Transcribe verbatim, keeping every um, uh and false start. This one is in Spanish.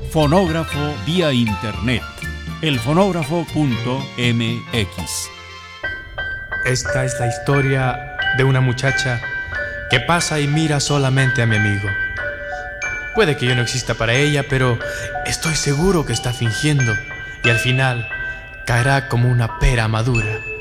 Fonógrafo vía internet. elfonógrafo punto m x. Esta es la historia de una muchacha que pasa y mira solamente a mi amigo. Puede que yo no exista para ella, pero estoy seguro que está fingiendo y al final caerá como una pera madura.